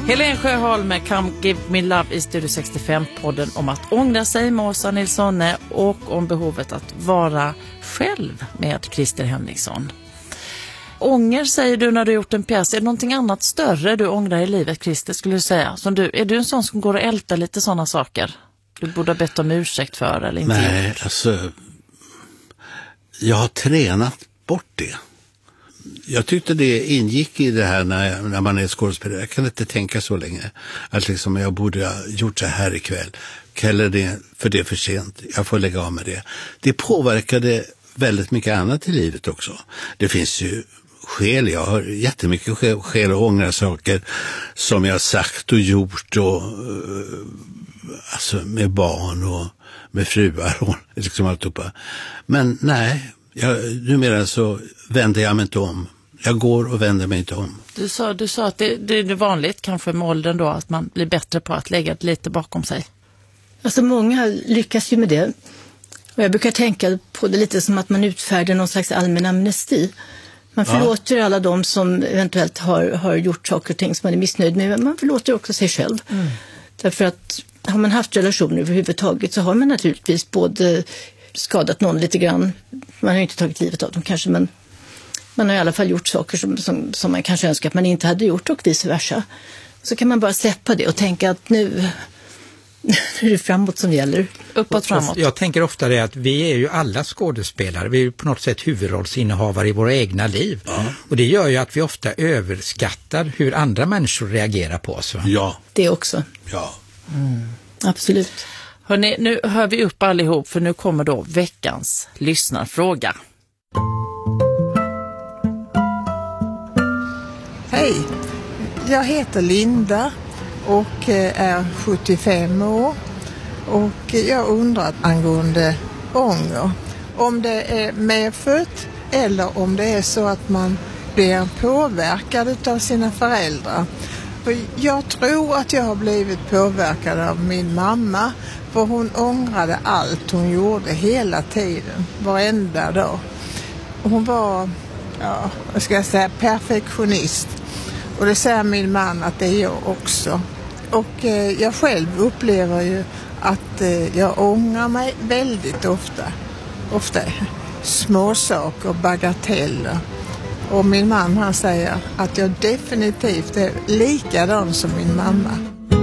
Helene Sjöholm med Come Give Me Love i Studio 65-podden om att ångra sig med Åsa Nilssonne och om behovet att vara själv med Christer Henriksson. Ånger säger du när du gjort en pjäs. Är det någonting annat större du ångrar i livet, Christer, skulle du säga? Är du en sån som går och ältar lite sådana saker? Du borde ha bett om ursäkt för eller inte? Nej, alltså jag har tränat bort det. Jag tyckte det ingick i det här när man är skådespelare. Jag kan inte tänka så länge. Att liksom jag borde ha gjort så här ikväll. Eller det, för det är för sent. Jag får lägga av med det. Det påverkade väldigt mycket annat i livet också. Det finns ju skäl. Jag har jättemycket skäl att ångra saker som jag har sagt och gjort. Och, alltså med barn och med fruar och liksom alltihopa. Men nej, numera så vänder jag mig inte om. Jag går och vänder mig inte om. Du sa att det är vanligt kanske med åldern då att man blir bättre på att lägga det lite bakom sig. Alltså många lyckas ju med det. Och jag brukar tänka på det lite som att man utfärdar någon slags allmän amnesti. Man förlåter alla de som eventuellt har gjort saker och ting som man är missnöjd med. Men man förlåter också sig själv. Mm. Därför att har man haft relationer överhuvudtaget så har man naturligtvis både skadat någon lite grann. Man har ju inte tagit livet av dem kanske, men man har i alla fall gjort saker som man kanske önskar att man inte hade gjort och vice versa. Så kan man bara släppa det och tänka att nu är det framåt som gäller. Uppåt framåt. Jag tänker ofta det att vi är ju alla skådespelare. Vi är ju på något sätt huvudrollsinnehavare i våra egna liv. Ja. Och det gör ju att vi ofta överskattar hur andra människor reagerar på oss. Va? Ja. Det också. Ja. Mm. Absolut. Hörrni, nu hör vi upp allihop för nu kommer då veckans lyssnarfråga. Hej, jag heter Linda och är 75 år och jag undrar angående ånger. Om det är medfött eller om det är så att man blir påverkad av sina föräldrar. För jag tror att jag har blivit påverkad av min mamma, för hon ångrade allt hon gjorde hela tiden, varenda dag. Hon var, vad ska jag säga, perfektionist. Och det säger min man att det är jag också. Och jag själv upplever ju att jag ångrar mig väldigt ofta. Ofta små saker, bagateller. Och min man han säger att jag definitivt är likadan som min mamma.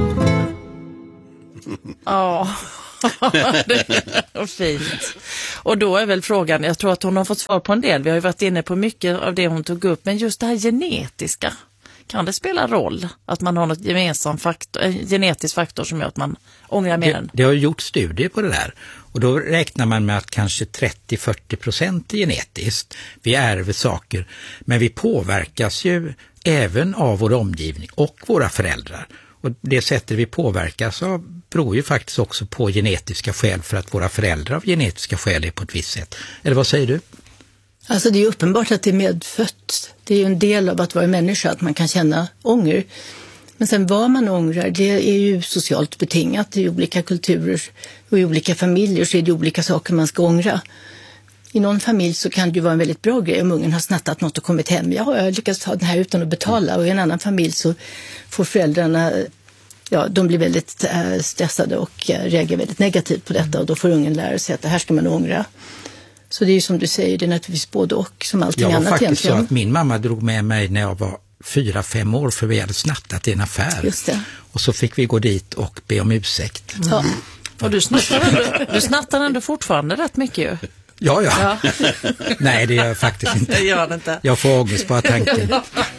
Ja, det är fint. Och då är väl frågan, jag tror att hon har fått svar på en del. Vi har ju varit inne på mycket av det hon tog upp. Men just det här genetiska, kan det spela roll att man har något genetisk faktor som gör att man ångrar mer än? Det har gjort studier på det där. Och då räknar man med att kanske 30-40% är genetiskt. Vi ärver saker, men vi påverkas ju även av vår omgivning och våra föräldrar. Och det sättet vi påverkas av beror ju faktiskt också på genetiska skäl för att våra föräldrar av genetiska skäl är på ett visst sätt. Eller vad säger du? Alltså det är uppenbart att det är medfött. Det är ju en del av att vara människa, att man kan känna ånger. Men sen vad man ångrar, det är ju socialt betingat. I olika kulturer och i olika familjer så är det olika saker man ska ångra. I någon familj så kan det ju vara en väldigt bra grej om ungen har snattat något och kommit hem. Jag har lyckats ta den här utan att betala. Och i en annan familj så får föräldrarna, de blir väldigt stressade och reagerar väldigt negativt på detta. Och då får ungen lära sig att det här ska man ångra. Så det är ju som du säger, det är naturligtvis både och som allting annat egentligen. Jag var faktiskt så att min mamma drog med mig när jag var 4-5 år för vi hade snattat i en affär. Just det. Och så fick vi gå dit och be om ursäkt. Mm. Ja. Och du snattar ändå fortfarande rätt mycket ju. Ja. Nej, det gör jag faktiskt inte. Det gör det inte. Jag får ångest på tanken.